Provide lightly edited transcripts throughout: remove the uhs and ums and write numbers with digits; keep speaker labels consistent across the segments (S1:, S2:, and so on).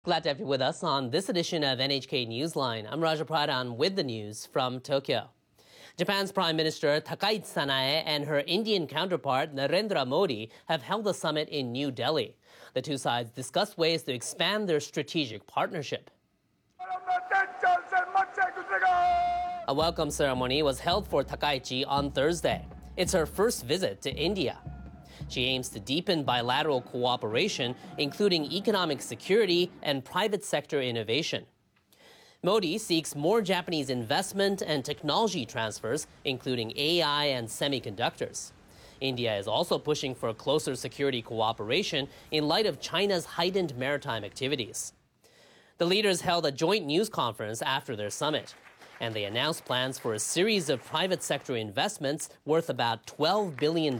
S1: Glad to have you with us on this edition of NHK Newsline. I'm Raja Pradhan with the news from Tokyo. Japan's Prime Minister Takaichi Sanae and her Indian counterpart Narendra Modi have held a summit in New Delhi. The two sides discussed ways to expand their strategic partnership. A welcome ceremony was held for Takaichi on Thursday. It's her first visit to India. She aims to deepen bilateral cooperation, including economic security and private sector innovation. Modi seeks more Japanese investment and technology transfers, including AI and semiconductors. India is also pushing for closer security cooperation in light of China's heightened maritime activities. The leaders held a joint news conference after their summit, and they announced plans for a series of private sector investments worth about $12 billion.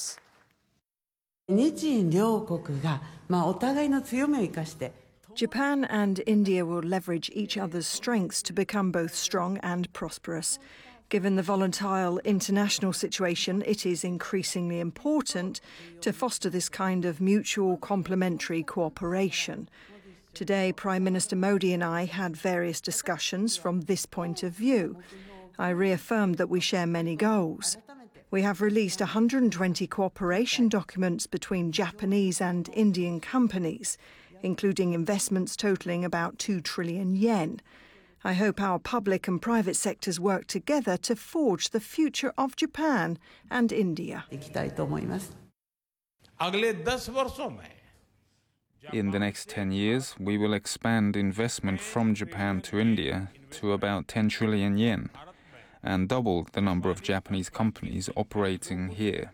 S2: Japan and India will leverage each other's strengths to become both strong and prosperous. Given the volatile international situation, it is increasingly important to foster this kind of mutual complementary cooperation. Today, Prime Minister Modi and I had various discussions from this point of view. I reaffirmed that we share many goals. We have released 120 cooperation documents between Japanese and Indian companies, including investments totaling about 2 trillion yen. I hope our public and private sectors work together to forge the future of Japan and India.
S3: In the next 10 years, we will expand investment from Japan to India to about 10 trillion yen. And double the number of Japanese companies operating here.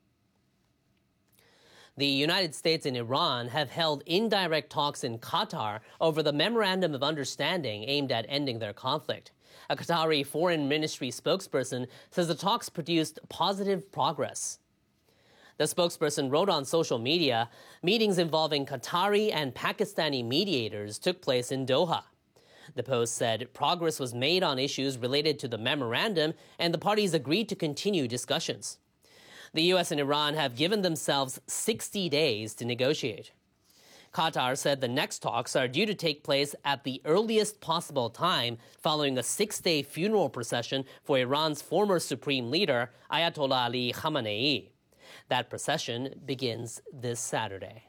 S1: The United States and Iran have held indirect talks in Qatar over the Memorandum of Understanding aimed at ending their conflict. A Qatari foreign ministry spokesperson says the talks produced positive progress. The spokesperson wrote on social media, meetings involving Qatari and Pakistani mediators took place in Doha. The Post said progress was made on issues related to the memorandum, and the parties agreed to continue discussions. The U.S. and Iran have given themselves 60 days to negotiate. Qatar said the next talks are due to take place at the earliest possible time following a 6-day funeral procession for Iran's former supreme leader, Ayatollah Ali Khamenei. That procession begins this Saturday.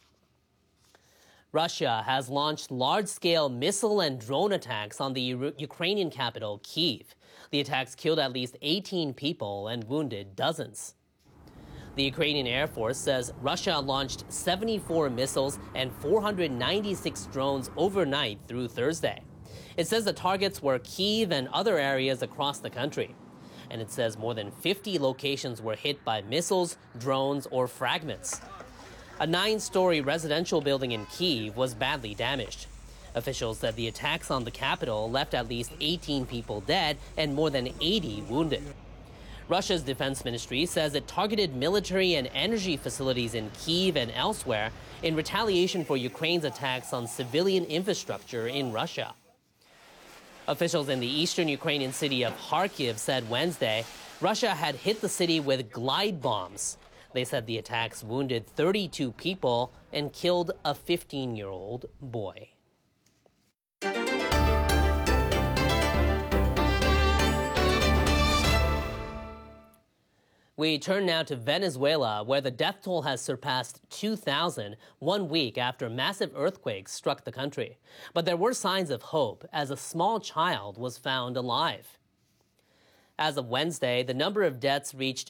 S1: Russia has launched large-scale missile and drone attacks on the Ukrainian capital, Kyiv. The attacks killed at least 18 people and wounded dozens. The Ukrainian Air Force says Russia launched 74 missiles and 496 drones overnight through Thursday. It says the targets were Kyiv and other areas across the country. And it says more than 50 locations were hit by missiles, drones, or fragments. A 9-story residential building in Kyiv was badly damaged. Officials said the attacks on the capital left at least 18 people dead and more than 80 wounded. Russia's defense ministry says it targeted military and energy facilities in Kyiv and elsewhere in retaliation for Ukraine's attacks on civilian infrastructure in Russia. Officials in the eastern Ukrainian city of Kharkiv said Wednesday Russia had hit the city with glide bombs. They said the attacks wounded 32 people and killed a 15-year-old boy. We turn now to Venezuela, where the death toll has surpassed 2,000 1 week after massive earthquakes struck the country. But there were signs of hope as a small child was found alive. As of Wednesday, the number of deaths reached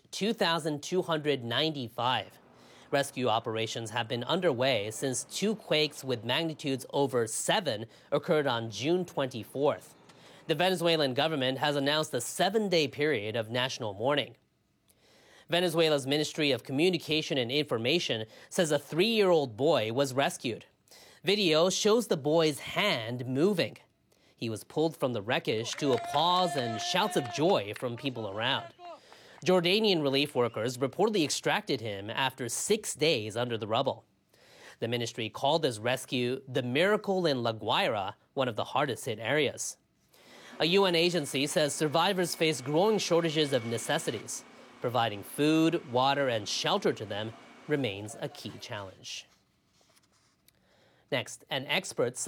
S1: 2,295. Rescue operations have been underway since 2 quakes with magnitudes over 7 occurred on June 24th. The Venezuelan government has announced a 7-day period of national mourning. Venezuela's Ministry of Communication and Information says a 3-year-old boy was rescued. Video shows the boy's hand moving. He was pulled from the wreckage to applause and shouts of joy from people around. Jordanian relief workers reportedly extracted him after 6 days under the rubble. The ministry called his rescue the miracle in La Guaira, one of the hardest hit areas. A UN agency says survivors face growing shortages of necessities. Providing food, water, and shelter to them remains a key challenge. Next, an expert